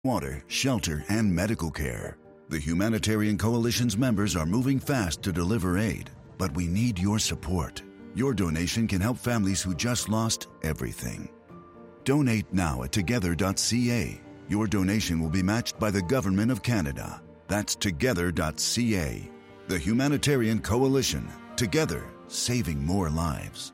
water, shelter, and medical care. The Humanitarian Coalition's members are moving fast to deliver aid, but we need your support. Your donation can help families who just lost everything. Donate now at together.ca. Your donation will be matched by the Government of Canada. That's together.ca. The Humanitarian Coalition. Together, saving more lives.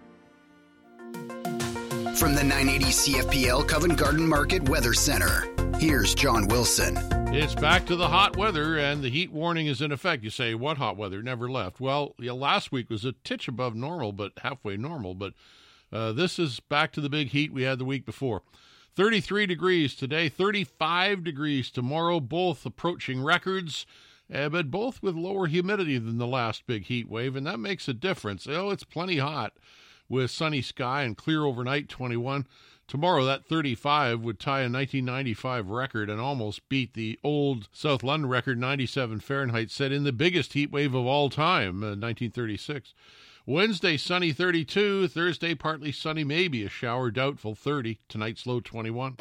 From the 980 CFPL Covent Garden Market Weather Center, here's John Wilson. It's back to the hot weather, and the heat warning is in effect. You say, what hot weather? Never left. Well, last week was a titch above normal, but halfway normal. But this is back to the big heat we had the week before. 33 degrees today, 35 degrees tomorrow, both approaching records, but both with lower humidity than the last big heat wave, and that makes a difference. It's plenty hot with sunny sky and clear overnight, 21. Tomorrow, that 35 would tie a 1995 record and almost beat the old South London record, 97 Fahrenheit, set in the biggest heat wave of all time, 1936. Wednesday, sunny, 32. Thursday, partly sunny, maybe a shower, doubtful, 30. Tonight's low, 21.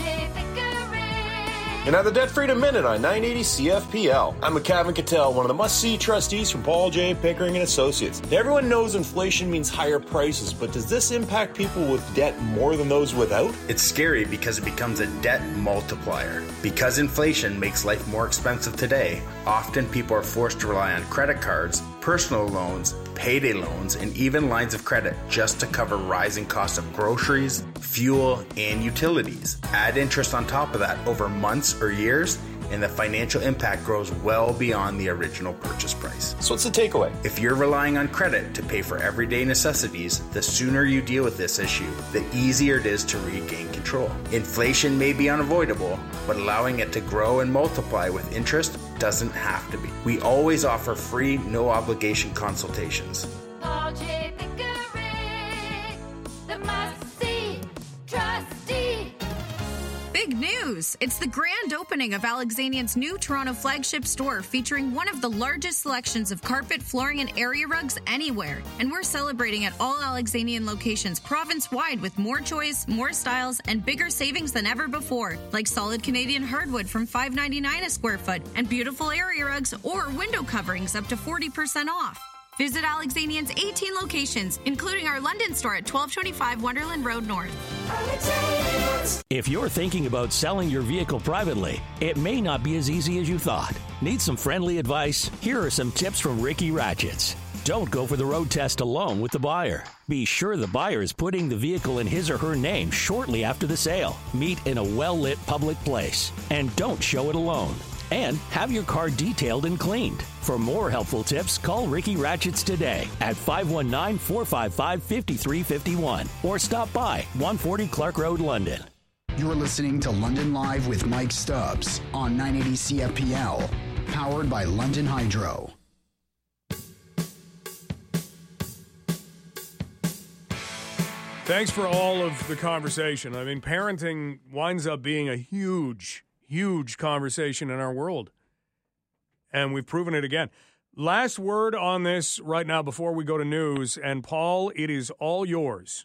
And at the Debt Freedom Minute on 980 CFPL, I'm McCavin Cattell, one of the must-see trustees from Paul J. Pickering and Associates. Everyone knows inflation means higher prices, but does this impact people with debt more than those without? It's scary because it becomes a debt multiplier. Because inflation makes life more expensive today, often people are forced to rely on credit cards, personal loans, payday loans, and even lines of credit just to cover rising costs of groceries, fuel, and utilities. Add interest on top of that over months or years, and the financial impact grows well beyond the original purchase price. So what's the takeaway? If you're relying on credit to pay for everyday necessities, the sooner you deal with this issue, the easier it is to regain control. Inflation may be unavoidable, but allowing it to grow and multiply with interest doesn't have to be. We always offer free, no-obligation consultations. Paul J. Pickering, the must-see trustee. Big news! It's the grand opening of Alexanian's new Toronto flagship store featuring one of the largest selections of carpet, flooring, and area rugs anywhere. And we're celebrating at all Alexanian locations province-wide with more choice, more styles, and bigger savings than ever before, like solid Canadian hardwood from $5.99 a square foot and beautiful area rugs or window coverings up to 40% off. Visit Alexanian's 18 locations, including our London store at 1225 Wonderland Road North. If you're thinking about selling your vehicle privately, it may not be as easy as you thought. Need some friendly advice? Here are some tips from Ricky Ratchets. Don't go for the road test alone with the buyer. Be sure the buyer is putting the vehicle in his or her name shortly after the sale. Meet in a well-lit public place. And don't show it alone. And have your car detailed and cleaned. For more helpful tips, call Ricky Ratchets today at 519-455-5351 or stop by 140 Clark Road, London. You're listening to London Live with Mike Stubbs on 980 CFPL, powered by London Hydro. Thanks for all of the conversation. I mean, parenting winds up being a huge conversation in our world. And we've proven it again. Last word on this right now before we go to news. And, Paul, it is all yours.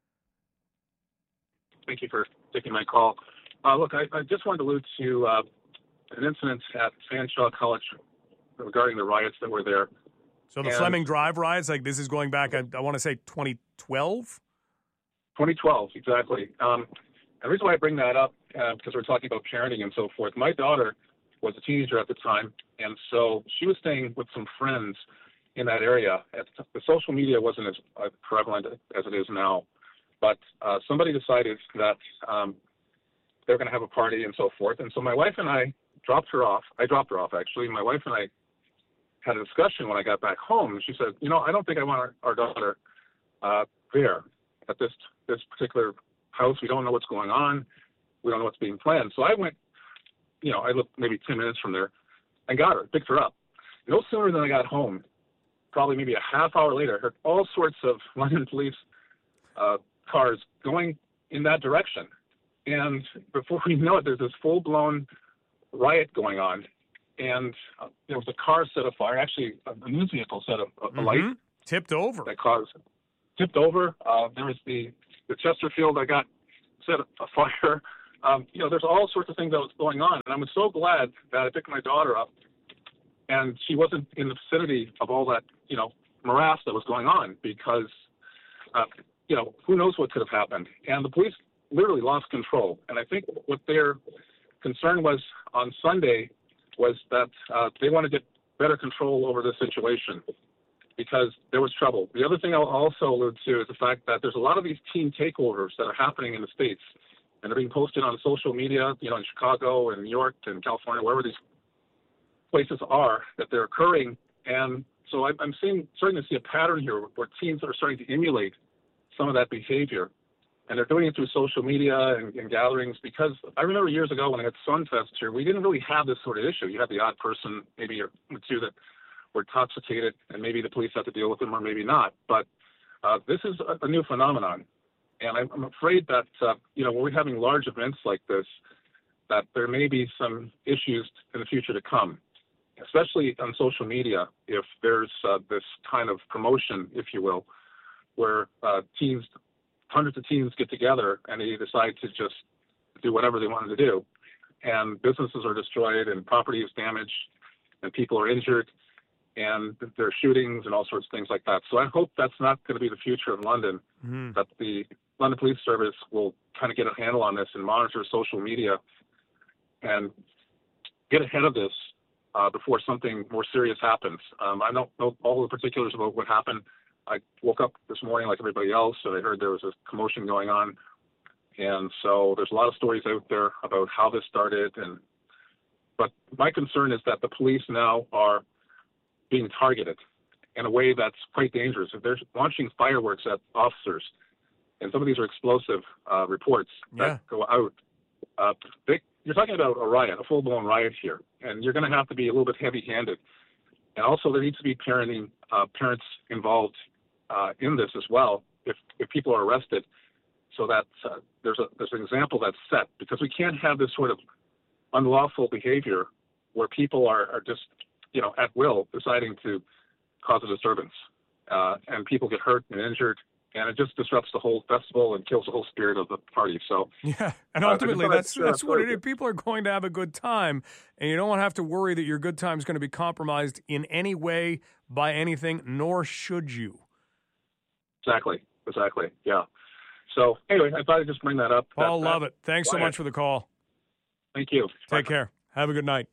Thank you for taking my call. Look, I just wanted to allude to an incident at Fanshawe College regarding the riots that were there. So the Fleming Drive riots, like this is going back, I want to say 2012? 2012, exactly. And the reason why I bring that up, because we're talking about parenting and so forth, my daughter was a teenager at the time, and so she was staying with some friends in that area. The social media wasn't as prevalent as it is now, but somebody decided that they were going to have a party and so forth, and so my wife and I dropped her off. I dropped her off, actually. My wife and I had a discussion when I got back home, and she said, I don't think I want our daughter there at this particular house. We don't know what's going on. We don't know what's being planned. So I went, I looked maybe 10 minutes from there and got her, picked her up. No sooner than I got home, probably maybe a half hour later, I heard all sorts of London police cars going in that direction. And before we know it, there's this full-blown riot going on. And there was a car set afire, actually a news vehicle set a light. Tipped over. That tipped over. There was the Chesterfield that got set afire. there's all sorts of things that was going on. And I'm so glad that I picked my daughter up and she wasn't in the vicinity of all that, morass that was going on because, who knows what could have happened. And the police literally lost control. And I think what their concern was on Sunday was that they want to get better control over the situation because there was trouble. The other thing I'll also allude to is the fact that there's a lot of these teen takeovers that are happening in the States, and they're being posted on social media, in Chicago and New York and California, wherever these places are, that they're occurring. And so I'm starting to see a pattern here where teens are starting to emulate some of that behavior. And they're doing it through social media and gatherings because I remember years ago when I had Sunfest here, we didn't really have this sort of issue. You had the odd person, maybe or two that were intoxicated, and maybe the police had to deal with them or maybe not. But this is a new phenomenon. And I'm afraid that, when we're having large events like this, that there may be some issues in the future to come, especially on social media, if there's this kind of promotion, if you will, where hundreds of teens get together and they decide to just do whatever they wanted to do. And businesses are destroyed and property is damaged and people are injured and there are shootings and all sorts of things like that. So I hope that's not going to be the future of London, that the London Police Service will kind of get a handle on this and monitor social media and get ahead of this before something more serious happens. I don't know all the particulars about what happened. I woke up this morning like everybody else, and I heard there was a commotion going on. And so there's a lot of stories out there about how this started. But my concern is that the police now are being targeted in a way that's quite dangerous. If they're launching fireworks at officers, and some of these are explosive reports that go out, you're talking about a riot, a full-blown riot here, and you're going to have to be a little bit heavy-handed. And also there needs to be parents involved in this as well if people are arrested, so that there's an example that's set, because we can't have this sort of unlawful behavior where people are just, at will deciding to cause a disturbance, and people get hurt and injured, and it just disrupts the whole festival and kills the whole spirit of the party. So and ultimately that's what it is. People are going to have a good time, and you don't have to worry that your good time is going to be compromised in any way by anything, nor should you. Exactly. Yeah. So anyway, I thought I'd just bring that up. Paul, love it. Thanks so much for the call. Thank you. Take care. Have a good night.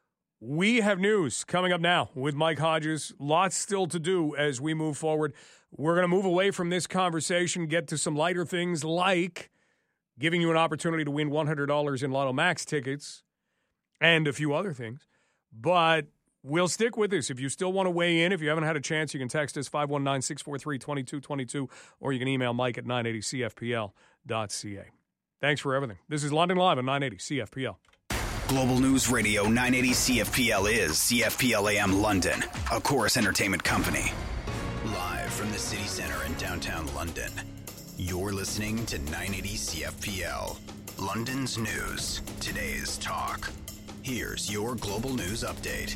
We have news coming up now with Mike Hodges. Lots still to do as we move forward. We're going to move away from this conversation, get to some lighter things like giving you an opportunity to win $100 in Lotto Max tickets and a few other things. But we'll stick with this. If you still want to weigh in, if you haven't had a chance, you can text us 519-643-2222, or you can email Mike at 980cfpl.ca. Thanks for everything. This is London Live on 980 CFPL. Global News Radio 980 CFPL is CFPL AM London, a Chorus Entertainment company. Live from the city center in downtown London, you're listening to 980 CFPL. London's news, today's talk. Here's your global news update.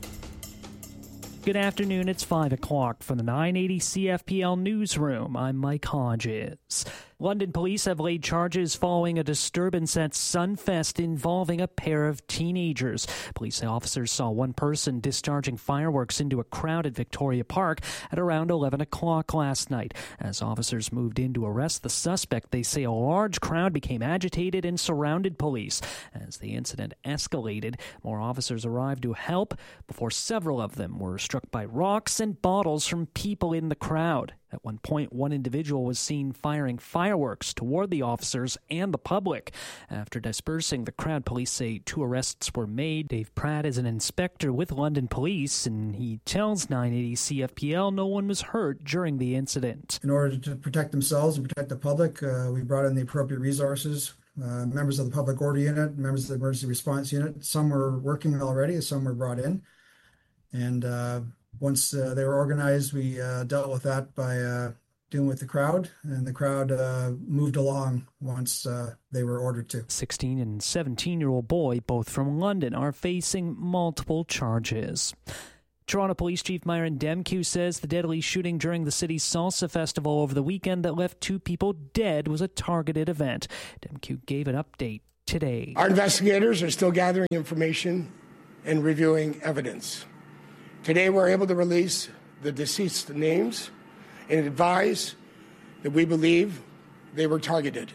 Good afternoon, it's 5 o'clock from the 980 CFPL newsroom. I'm Mike Hodges. London police have laid charges following a disturbance at Sunfest involving a pair of teenagers. Police officers saw one person discharging fireworks into a crowd at Victoria Park at around 11 o'clock last night. As officers moved in to arrest the suspect, they say a large crowd became agitated and surrounded police. As the incident escalated, more officers arrived to help before several of them were struck by rocks and bottles from people in the crowd. At one point, one individual was seen firing fireworks toward the officers and the public. After dispersing the crowd, police say 2 arrests were made. Dave Pratt is an inspector with London Police, and he tells 980 CFPL no one was hurt during the incident. In order to protect themselves and protect the public, we brought in the appropriate resources, members of the Public Order Unit, members of the Emergency Response Unit. Some were working already, some were brought in. And once they were organized, we dealt with that by dealing with the crowd, and the crowd moved along once they were ordered to. 16 and 17-year-old boy, both from London, are facing multiple charges. Toronto Police Chief Myron Demkiw says the deadly shooting during the city's Salsa Festival over the weekend that left 2 people dead was a targeted event. Demkiw gave an update today. Our investigators are still gathering information and reviewing evidence. Today, we're able to release the deceased names and advise that we believe they were targeted.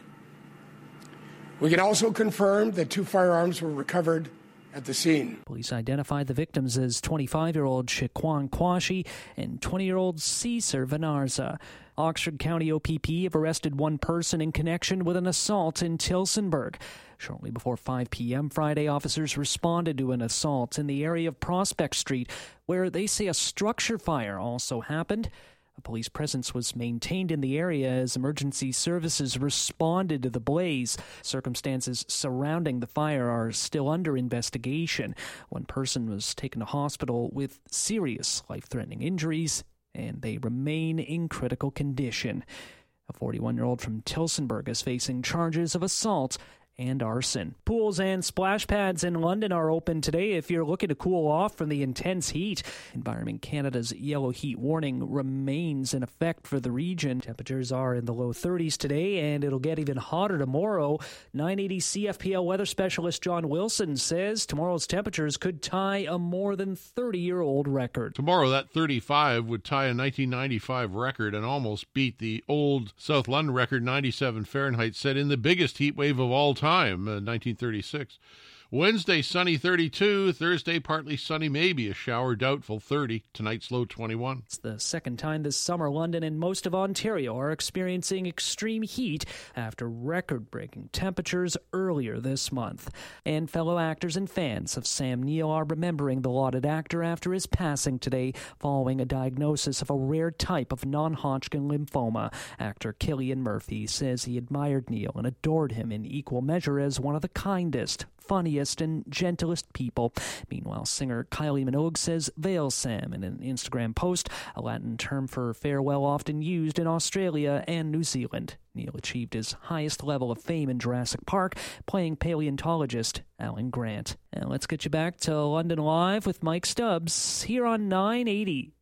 We can also confirm that 2 firearms were recovered at the scene. Police identified the victims as 25-year-old Shaquan Quashi and 20-year-old Cesar Venarza. Oxford County OPP have arrested one person in connection with an assault in Tillsonburg. Shortly before 5 p.m. Friday, officers responded to an assault in the area of Prospect Street, where they say a structure fire also happened. A police presence was maintained in the area as emergency services responded to the blaze. Circumstances surrounding the fire are still under investigation. One person was taken to hospital with serious life-threatening injuries, and they remain in critical condition. A 41-year-old from Tillsonburg is facing charges of assault and arson. Pools and splash pads in London are open today if you're looking to cool off from the intense heat. Environment Canada's yellow heat warning remains in effect for the region. Temperatures are in the low 30s today, and it'll get even hotter tomorrow. 980 CFPL weather specialist John Wilson says tomorrow's temperatures could tie a more than 30-year-old record. Tomorrow, that 35 would tie a 1995 record and almost beat the old South London record, 97 Fahrenheit, set in the biggest heat wave of all time, 1936. Wednesday, sunny, 32. Thursday, partly sunny, maybe a shower, doubtful, 30. Tonight's low, 21. It's the second time this summer London and most of Ontario are experiencing extreme heat after record-breaking temperatures earlier this month. And fellow actors and fans of Sam Neill are remembering the lauded actor after his passing today following a diagnosis of a rare type of non-Hodgkin lymphoma. Actor Cillian Murphy says he admired Neill and adored him in equal measure as one of the kindest, funniest, and gentlest people. Meanwhile, singer Kylie Minogue says Veil Sam in an Instagram post, a Latin term for farewell often used in Australia and New Zealand. Neill achieved his highest level of fame in Jurassic Park, playing paleontologist Alan Grant. And let's get you back to London Live with Mike Stubbs here on 980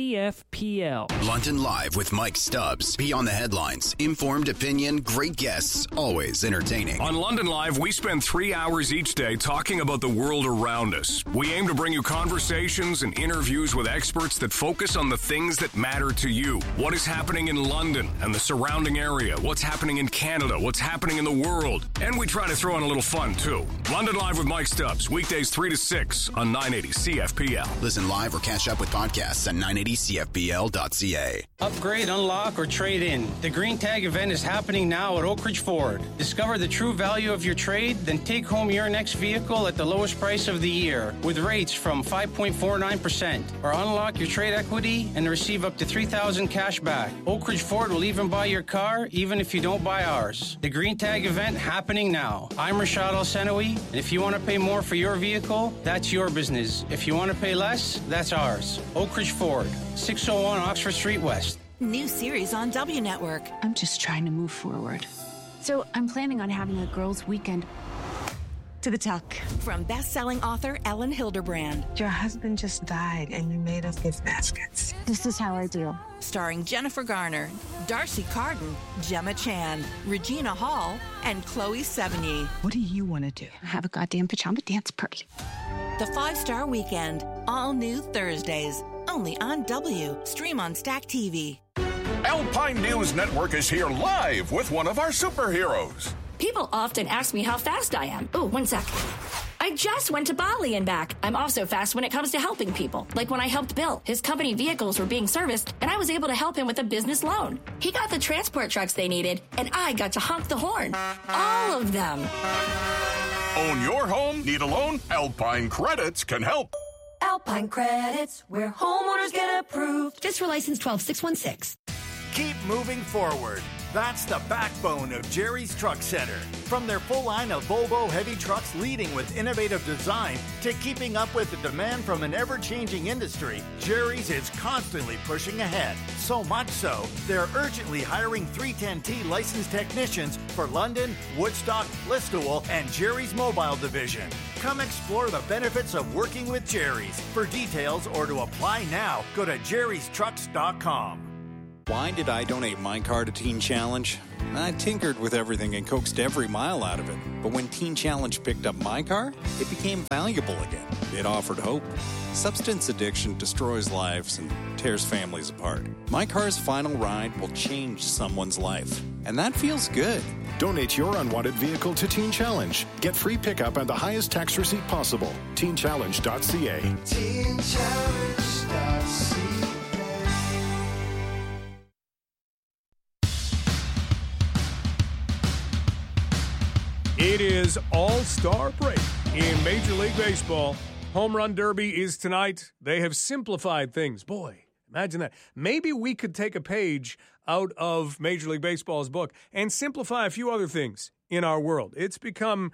CFPL. London Live with Mike Stubbs. Beyond the headlines, informed opinion, great guests, always entertaining. On London Live, we spend 3 hours each day talking about the world around us. We aim to bring you conversations and interviews with experts that focus on the things that matter to you. What is happening in London and the surrounding area? What's happening in Canada? What's happening in the world? And we try to throw in a little fun, too. London Live with Mike Stubbs, weekdays 3 to 6 on 980 CFPL. Listen live or catch up with podcasts at 980CFPL.ca. Upgrade, unlock, or trade in. The Green Tag event is happening now at Oak Ridge Ford. Discover the true value of your trade, then take home your next vehicle at the lowest price of the year with rates from 5.49%. Or unlock your trade equity and receive up to $3,000 cash back. Oak Ridge Ford will even buy your car, even if you don't buy ours. The Green Tag event happening now. I'm Rashad El-Senawi, and if you want to pay more for your vehicle, that's your business. If you want to pay less, that's ours. Oak Ridge Ford, 601 Oxford Street West. New series on W Network. I'm just trying to move forward. So I'm planning on having a girls' weekend. To the tuck. From best-selling author Ellen Hilderbrand. Your husband just died and you made us gift baskets. This is how I do. Starring Jennifer Garner, Darcy Carden, Gemma Chan, Regina Hall, and Chloe Sevigny. What do you want to do? Have a goddamn pajama dance party. The 5-Star Weekend. All new Thursdays. Only on W. Stream on Stack TV. Alpine News Network is here live with one of our superheroes. People often ask me how fast I am. Oh, 1 sec. I just went to Bali and back. I'm also fast when it comes to helping people. Like when I helped Bill. His company vehicles were being serviced, and I was able to help him with a business loan. He got the transport trucks they needed, and I got to honk the horn. All of them. Own your home? Need a loan? Alpine Credits can help. Alpine Credits, where homeowners get approved. Just for license 12616. Keep moving forward. That's the backbone of Jerry's Truck Center. From their full line of Volvo heavy trucks leading with innovative design to keeping up with the demand from an ever-changing industry, Jerry's is constantly pushing ahead. So much so, they're urgently hiring 310T licensed technicians for London, Woodstock, Listowel, and Jerry's Mobile Division. Come explore the benefits of working with Jerry's. For details or to apply now, go to jerrystrucks.com. Why did I donate my car to Teen Challenge? I tinkered with everything and coaxed every mile out of it. But when Teen Challenge picked up my car, it became valuable again. It offered hope. Substance addiction destroys lives and tears families apart. My car's final ride will change someone's life. And that feels good. Donate your unwanted vehicle to Teen Challenge. Get free pickup and the highest tax receipt possible. TeenChallenge.ca. TeenChallenge.ca. It is All-Star break in Major League Baseball. Home Run Derby is tonight. They have simplified things. Boy, imagine that. Maybe we could take a page out of Major League Baseball's book and simplify a few other things in our world. It's become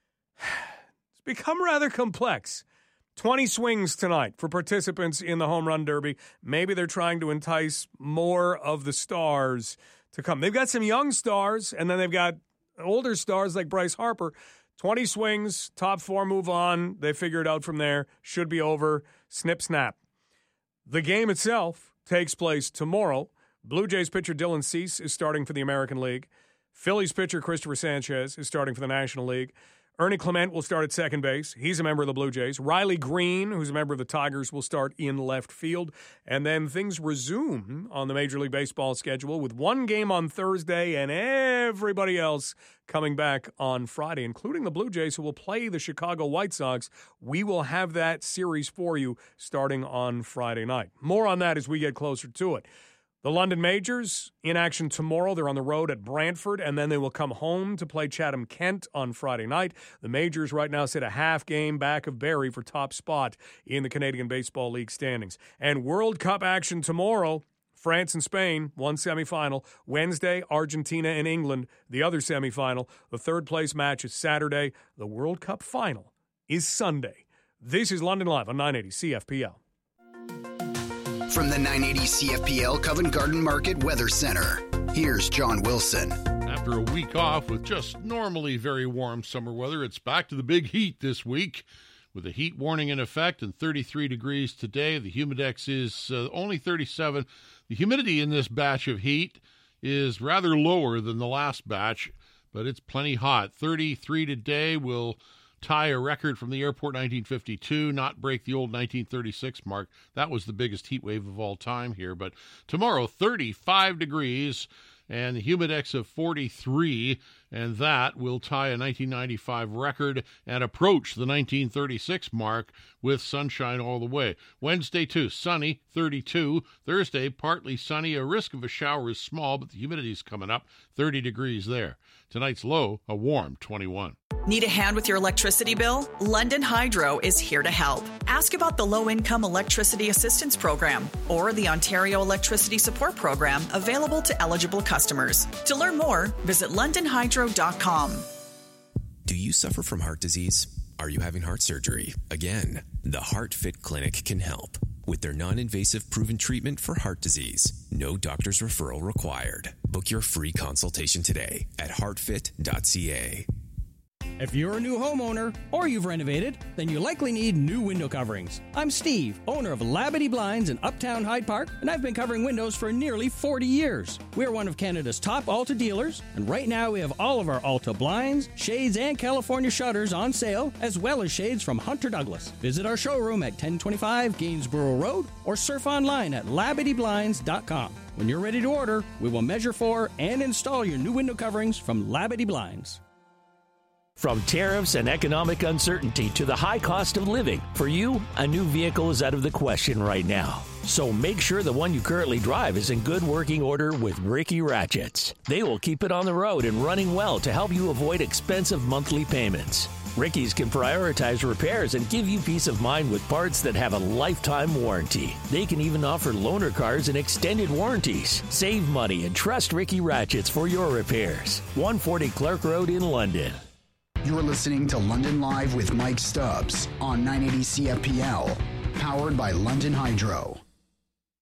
rather complex. 20 swings tonight for participants in the Home Run Derby. Maybe they're trying to entice more of the stars to come. They've got some young stars, and then they've got older stars like Bryce Harper. 20 swings, top 4 move on. They figure it out from there. Should be over. Snip, snap. The game itself takes place tomorrow. Blue Jays pitcher Dylan Cease is starting for the American League. Phillies pitcher Christopher Sanchez is starting for the National League. Ernie Clement will start at second base. He's a member of the Blue Jays. Riley Green, who's a member of the Tigers, will start in left field. And then things resume on the Major League Baseball schedule with one game on Thursday and everybody else coming back on Friday, including the Blue Jays, who will play the Chicago White Sox. We will have that series for you starting on Friday night. More on that as we get closer to it. The London Majors in action tomorrow. They're on the road at Brantford, and then they will come home to play Chatham-Kent on Friday night. The Majors right now sit a half game back of Barrie for top spot in the Canadian Baseball League standings. And World Cup action tomorrow. France and Spain, one semifinal. Wednesday, Argentina and England, the other semifinal. The third-place match is Saturday. The World Cup final is Sunday. This is London Live on 980 CFPL. From the 980 CFPL Covent Garden Market Weather Center, here's John Wilson. After a week off with just normally very warm summer weather, it's back to the big heat this week with a heat warning in effect and 33 degrees today. The humidex is only 37. The humidity in this batch of heat is rather lower than the last batch, but it's plenty hot. 33 today will tie a record from the airport 1952, not break the old 1936 mark. That was the biggest heat wave of all time here. But tomorrow, 35 degrees and the humidex of 43, and that will tie a 1995 record and approach the 1936 mark with sunshine all the way. Wednesday, too, sunny, 32. Thursday, partly sunny. A risk of a shower is small, but the humidity is coming up, 30 degrees there. Tonight's low, a warm 21. Need a hand with your electricity bill? London Hydro is here to help. Ask about the Low-Income Electricity Assistance Program or the Ontario Electricity Support Program available to eligible customers. To learn more, visit londonhydro.com. Do you suffer from heart disease? Are you having heart surgery? Again, the HeartFit Clinic can help. With their non-invasive proven treatment for heart disease, no doctor's referral required. Book your free consultation today at heartfit.ca. If you're a new homeowner or you've renovated, then you likely need new window coverings. I'm Steve, owner of Labadee Blinds in Uptown Hyde Park, and I've been covering windows for nearly 40 years. We're one of Canada's top Alta dealers, and right now we have all of our Alta blinds, shades, and California shutters on sale, as well as shades from Hunter Douglas. Visit our showroom at 1025 Gainsborough Road or surf online at LabadeeBlinds.com. When you're ready to order, we will measure for and install your new window coverings from Labadee Blinds. From tariffs and economic uncertainty to the high cost of living, for you, a new vehicle is out of the question right now. So make sure the one you currently drive is in good working order with Ricky Ratchets. They will keep it on the road and running well to help you avoid expensive monthly payments. Ricky's can prioritize repairs and give you peace of mind with parts that have a lifetime warranty. They can even offer loaner cars and extended warranties. Save money and trust Ricky Ratchets for your repairs. 140 Clark Road in London. You're listening to London Live with Mike Stubbs on 980 CFPL, powered by London Hydro.